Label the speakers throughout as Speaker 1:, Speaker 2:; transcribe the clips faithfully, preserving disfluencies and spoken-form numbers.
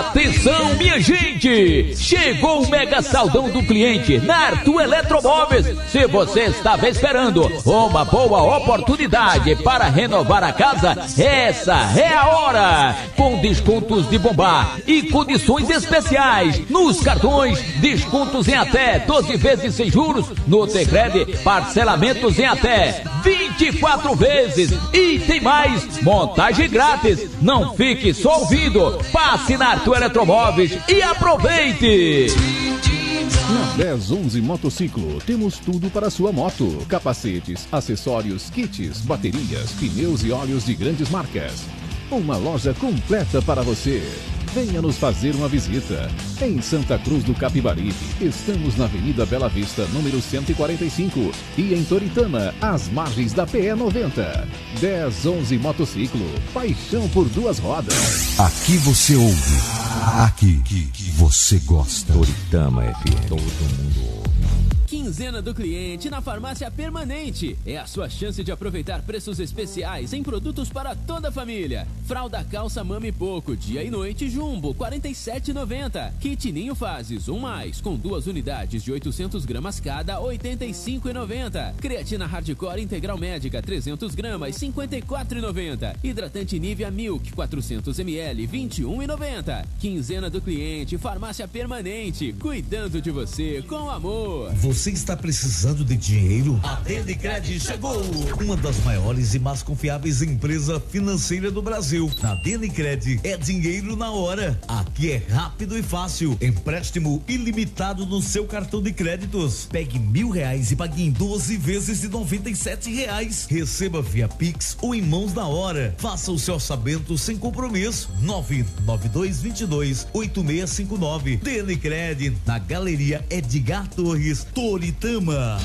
Speaker 1: Atenção, minha gente! Chegou o mega saldão do cliente na Arthur Eletromóveis. Se você estava esperando uma boa oportunidade para renovar a casa, essa é a hora! Com descontos de bombar e condições especiais nos cartões, descontos em até doze vezes sem juros, no Tecred, parcelamentos em até vinte e quatro vezes. E tem mais, montagem grátis. Não fique só ouvindo, passe na Arthur Eletromóveis e aproveite!
Speaker 2: Na dez onze Motociclo, temos tudo para sua moto: capacetes, acessórios, kits, baterias, pneus e óleos de grandes marcas. Uma loja completa para você. Venha nos fazer uma visita. Em Santa Cruz do Capibaribe, estamos na Avenida Bela Vista, número cento e quarenta e cinco. E em Toritama, às margens da P E noventa. dez onze Motociclo, paixão por duas rodas.
Speaker 3: Aqui você ouve, aqui você gosta.
Speaker 4: Toritama F M. Todo mundo ouve.
Speaker 5: Quinzena do cliente na Farmácia Permanente. É a sua chance de aproveitar preços especiais em produtos para toda a família. Fralda calça Mami Poco, dia e noite Jumbo, quarenta e sete reais e noventa centavos. Kit Ninho Fases, um mais, com duas unidades de oitocentos gramas cada, oitenta e cinco reais e noventa centavos. Creatina Hardcore Integral Médica, trezentos gramas, cinquenta e quatro reais e noventa centavos. Hidratante Nivea Milk, quatrocentos mililitros, vinte e um reais e noventa centavos. Quinzena do cliente, Farmácia Permanente, cuidando de você com amor.
Speaker 6: Você está precisando de dinheiro? A Denicred chegou! Uma das maiores e mais confiáveis empresas financeiras do Brasil. Na Denicred é dinheiro na hora. Aqui é rápido e fácil. Empréstimo ilimitado no seu cartão de créditos. Pegue mil reais e pague em doze vezes de noventa e sete reais. Receba via Pix ou em mãos na hora. Faça o seu orçamento sem compromisso. nove nove dois dois dois oito seis cinco nove. Denicred, na Galeria Edgar Torres, Toritama.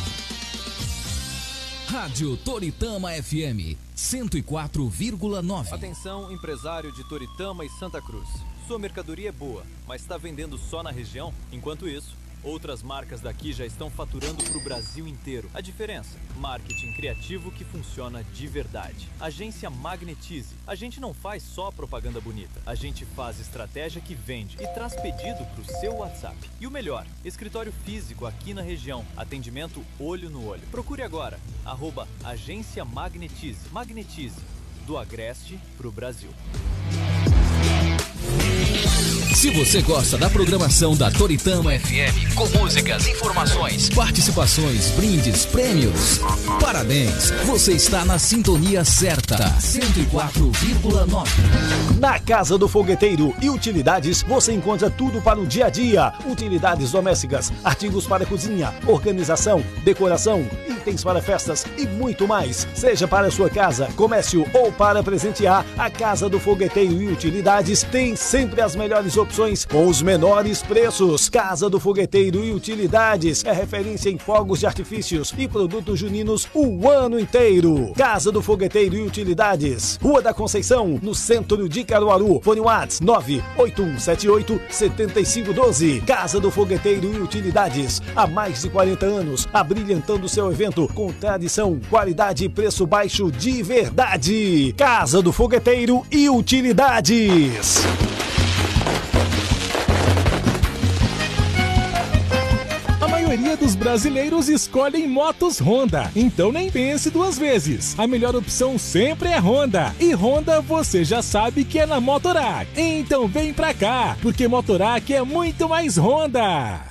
Speaker 7: Rádio Toritama F M cento e quatro vírgula nove.
Speaker 8: Atenção, empresário de Toritama e Santa Cruz. Sua mercadoria é boa, mas está vendendo só na região? Enquanto isso, outras marcas daqui já estão faturando para o Brasil inteiro. A diferença? Marketing criativo que funciona de verdade. Agência Magnetize. A gente não faz só propaganda bonita. A gente faz estratégia que vende e traz pedido para o seu WhatsApp. E o melhor, escritório físico aqui na região. Atendimento olho no olho. Procure agora, arroba Agência Magnetize. Magnetize, do Agreste pro Brasil.
Speaker 7: Se você gosta da programação da Toritama F M, com músicas, informações, participações, brindes, prêmios, parabéns, você está na sintonia certa. cento e quatro vírgula nove.
Speaker 9: Na Casa do Fogueteiro e Utilidades, você encontra tudo para o dia a dia: utilidades domésticas, artigos para cozinha, organização, decoração, itens para festas e muito mais. Seja para a sua casa, comércio ou para presentear, a Casa do Fogueteiro e Utilidades tem sempre as melhores opções com os menores preços. Casa do Fogueteiro e Utilidades é referência em fogos de artifícios e produtos juninos o ano inteiro. Casa do Fogueteiro e Utilidades, Rua da Conceição, no centro de Caruaru. Fone WhatsApp nove oito um sete oito sete cinco um dois. Casa do Fogueteiro e Utilidades, há mais de quarenta anos, abrilhantando seu evento com tradição, qualidade e preço baixo de verdade. Casa do Fogueteiro e Utilidades.
Speaker 10: A maioria dos brasileiros escolhem motos Honda, então nem pense duas vezes. A melhor opção sempre é Honda. E Honda você já sabe que é na Motorac. Então vem pra cá, porque Motorac é muito mais Honda.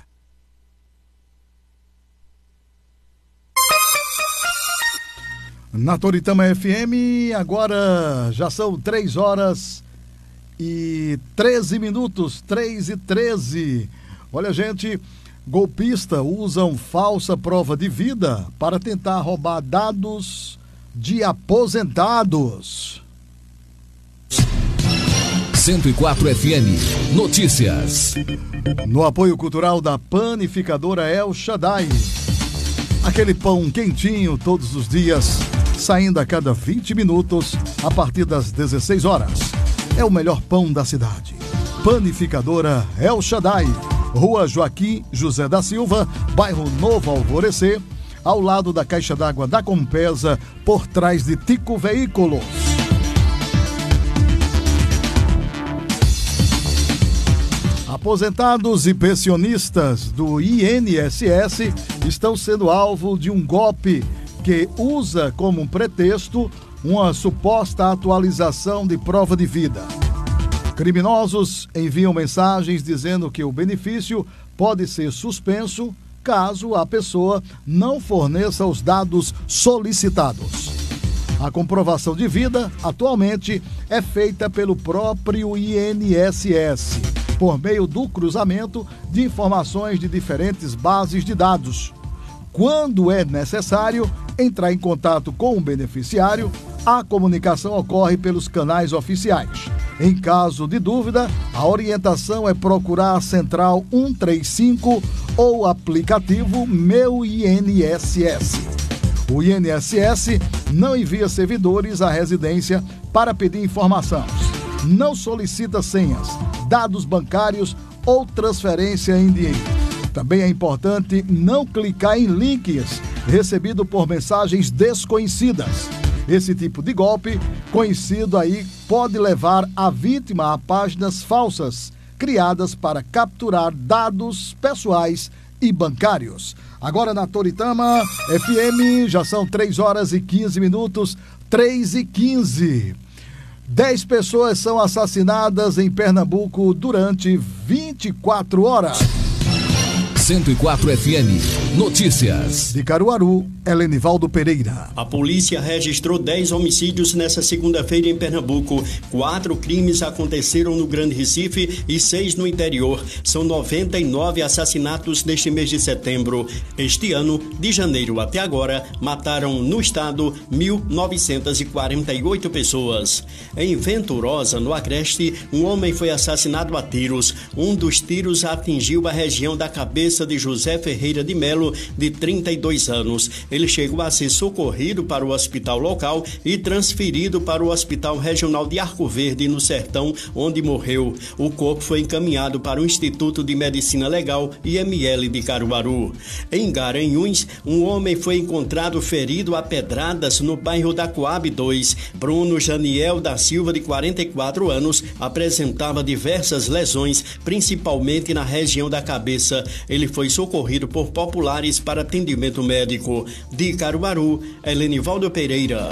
Speaker 11: Na Toritama F M, agora já são três horas e treze minutos, três e treze. Olha, gente, golpistas usam falsa prova de vida para tentar roubar dados de aposentados.
Speaker 7: cento e quatro F M Notícias.
Speaker 11: No apoio cultural da panificadora El Shaddai. Aquele pão quentinho todos os dias, saindo a cada vinte minutos, a partir das dezesseis horas. É o melhor pão da cidade. Panificadora El Shaddai, Rua Joaquim José da Silva, bairro Novo Alvorecer, ao lado da Caixa d'Água da Compesa, por trás de Tico Veículos. Aposentados e pensionistas do I N S S estão sendo alvo de um golpe que usa como pretexto uma suposta atualização de prova de vida. Criminosos enviam mensagens dizendo que o benefício pode ser suspenso caso a pessoa não forneça os dados solicitados. A comprovação de vida, atualmente, é feita pelo próprio I N S S, por meio do cruzamento de informações de diferentes bases de dados. Quando é necessário entrar em contato com o beneficiário, a comunicação ocorre pelos canais oficiais. Em caso de dúvida, a orientação é procurar a Central cento e trinta e cinco ou aplicativo Meu I N S S. O I N S S não envia servidores à residência para pedir informações, não solicita senhas, dados bancários ou transferência em dinheiro. Também é importante não clicar em links recebidos por mensagens desconhecidas. Esse tipo de golpe, conhecido aí, pode levar a vítima a páginas falsas, criadas para capturar dados pessoais e bancários. Agora na Toritama F M, já são três horas e quinze minutos, três e quinze. dez pessoas são assassinadas em Pernambuco durante vinte e quatro horas.
Speaker 7: cento e quatro F M. Notícias.
Speaker 11: De Caruaru, Helenivaldo Pereira.
Speaker 12: A polícia registrou dez homicídios nesta segunda-feira em Pernambuco. Quatro crimes aconteceram no Grande Recife e seis no interior. São noventa e nove assassinatos neste mês de setembro. Este ano, de janeiro até agora, mataram no estado mil novecentas e quarenta e oito pessoas. Em Venturosa, no Agreste, um homem foi assassinado a tiros. Um dos tiros atingiu a região da cabeça de José Ferreira de Melo, de trinta e dois anos. Ele chegou a ser socorrido para o hospital local e transferido para o Hospital Regional de Arco Verde, no Sertão, onde morreu. O corpo foi encaminhado para o Instituto de Medicina Legal I M L de Caruaru. Em Garanhuns, um homem foi encontrado ferido a pedradas no bairro da Coab dois. Bruno Janiel da Silva, de quarenta e quatro anos, apresentava diversas lesões, principalmente na região da cabeça. Ele foi socorrido por populares para atendimento médico. De Caruaru, Helenivaldo Pereira.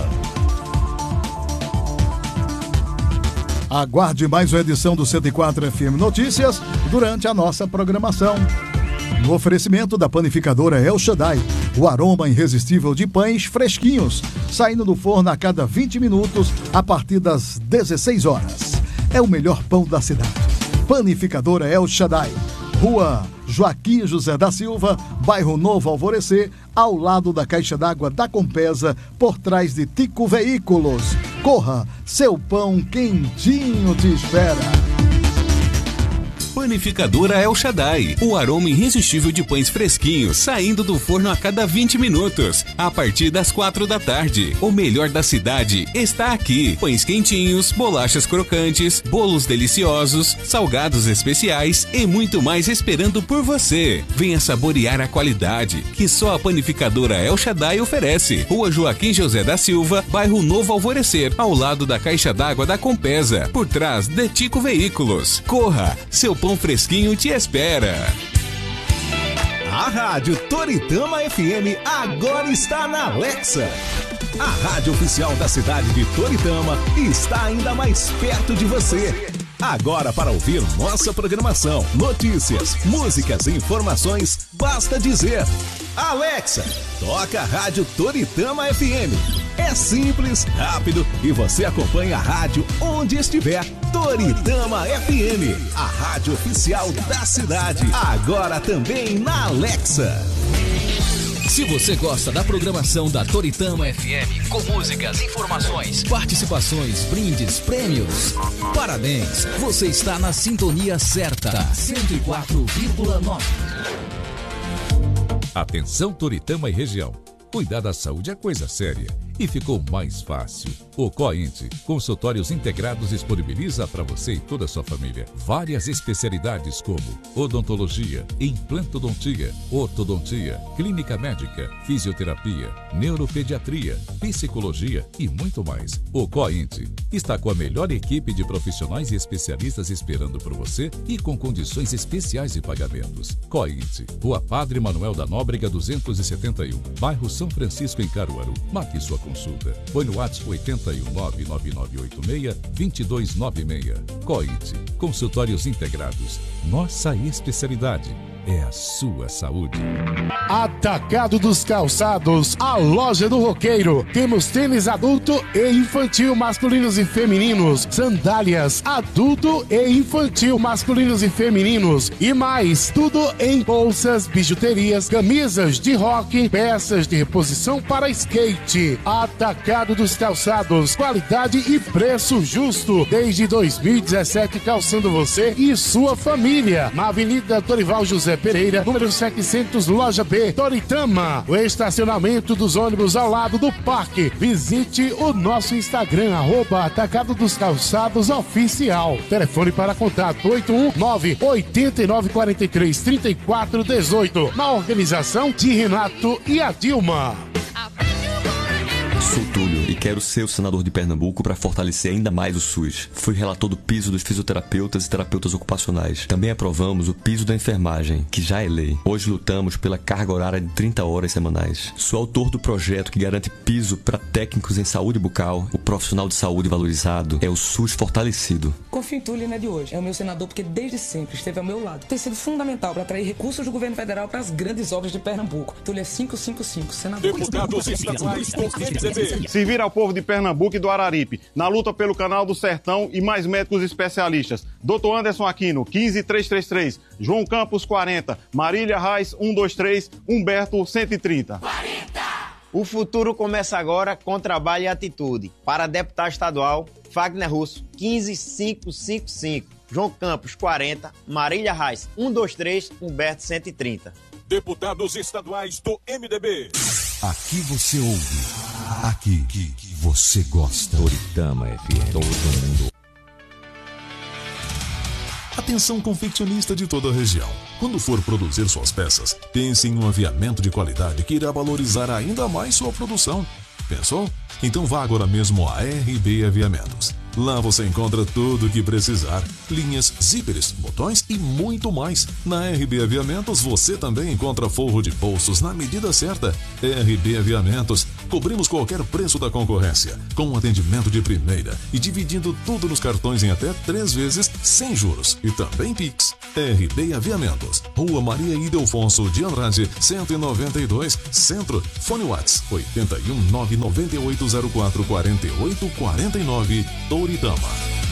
Speaker 11: Aguarde mais uma edição do cento e quatro F M Notícias durante a nossa programação. No oferecimento da panificadora El Shaddai, o aroma irresistível de pães fresquinhos, saindo do forno a cada vinte minutos a partir das dezesseis horas. É o melhor pão da cidade. Panificadora El Shaddai, Rua Joaquim José da Silva, bairro Novo Alvorecer, ao lado da Caixa d'Água da Compesa, por trás de Tico Veículos. Corra, seu pão quentinho te espera.
Speaker 13: Panificadora El Shaddai, o aroma irresistível de pães fresquinhos, saindo do forno a cada vinte minutos, a partir das quatro da tarde. O melhor da cidade está aqui. Pães quentinhos, bolachas crocantes, bolos deliciosos, salgados especiais e muito mais esperando por você. Venha saborear a qualidade que só a Panificadora El Shaddai oferece. Rua Joaquim José da Silva, bairro Novo Alvorecer, ao lado da Caixa d'Água da Compesa, por trás de Tico Veículos. Corra, seu pão fresquinho te espera.
Speaker 14: A Rádio Toritama F M agora está na Alexa. A rádio oficial da cidade de Toritama está ainda mais perto de você. Agora, para ouvir nossa programação, notícias, músicas e informações, basta dizer: Alexa, toca a Rádio Toritama F M. É simples, rápido e você acompanha a rádio onde estiver. Toritama F M, a rádio oficial da cidade, agora também na Alexa.
Speaker 7: Se você gosta da programação da Toritama F M, com músicas, informações, participações, brindes, prêmios, parabéns, você está na sintonia certa. cento e quatro vírgula nove.
Speaker 15: Atenção Toritama e região. Cuidar da saúde é coisa séria e ficou mais fácil. O Coint, consultórios integrados, disponibiliza para você e toda a sua família várias especialidades como odontologia, implantodontia, ortodontia, clínica médica, fisioterapia, neuropediatria, psicologia e muito mais. O Coint está com a melhor equipe de profissionais e especialistas esperando por você e com condições especiais de pagamentos. Coint, Rua Padre Manuel da Nóbrega duzentos e setenta e um, bairro São Francisco, em Caruaru. Marque sua consulta. Põe no WhatsApp oito um nove nove nove oito seis dois dois nove seis. Coit, consultórios integrados. Nossa especialidade é a sua saúde.
Speaker 16: Atacado dos Calçados, a loja do roqueiro. Temos tênis adulto e infantil, masculinos e femininos, sandálias adulto e infantil, masculinos e femininos e mais, tudo em bolsas, bijuterias, camisas de rock, peças de reposição para skate. Atacado dos Calçados, qualidade e preço justo. Desde dois mil e dezessete, calçando você e sua família. Na Avenida Dorival José Pereira, número setecentos, loja B, Toritama. O estacionamento dos ônibus ao lado do parque. Visite o nosso Instagram, arroba Atacado dos Calçados Oficial. Telefone para contato oito um nove oito nove quatro três três quatro um oito. Na organização de Renato e a Dilma.
Speaker 17: Sou Túlio e quero ser o senador de Pernambuco para fortalecer ainda mais o SUS. Fui relator do piso dos fisioterapeutas e terapeutas ocupacionais. Também aprovamos o piso da enfermagem, que já é lei. Hoje lutamos pela carga horária de trinta horas semanais. Sou autor do projeto que garante piso para técnicos em saúde bucal. O profissional de saúde valorizado é o SUS fortalecido.
Speaker 18: Confio em Túlio, não é de hoje. É o meu senador porque desde sempre esteve ao meu lado. Tem sido fundamental para atrair recursos do governo federal para as grandes obras de Pernambuco. Túlio é quinhentos e cinquenta e cinco, senador.
Speaker 19: Deputados estaduais do M D B. Servir ao povo de Pernambuco e do Araripe, na luta pelo Canal do Sertão e mais médicos especialistas. doutor Anderson Aquino, quinze três três três. João Campos, quarenta. Marília Reis, cento e vinte e três. Humberto, cento e trinta.
Speaker 20: quarenta. O futuro começa agora com trabalho e atitude. Para deputado estadual, Fagner Russo, quinze cinco cinco cinco. João Campos, quarenta. Marília Reis, cento e vinte e três. Humberto, cento e trinta.
Speaker 14: Deputados estaduais do M D B.
Speaker 3: Aqui você ouve, aqui que você gosta.
Speaker 4: Toritama F M, todo mundo.
Speaker 21: Atenção confeccionista de toda a região. Quando for produzir suas peças, pense em um aviamento de qualidade que irá valorizar ainda mais sua produção. Pensou? Então vá agora mesmo a R B Aviamentos. Lá você encontra tudo o que precisar. Linhas, zíperes, botões e muito mais. Na R B Aviamentos você também encontra forro de bolsos na medida certa. R B Aviamentos. Cobrimos qualquer preço da concorrência, com um atendimento de primeira e dividindo tudo nos cartões em até três vezes, sem juros e também Pix. R B Aviamentos. Rua Maria Ildefonso de Andrade, cento e noventa e dois, Centro. Fone Whats oito um nove nove oito zero quatro quatro oito quatro nove, Toritama.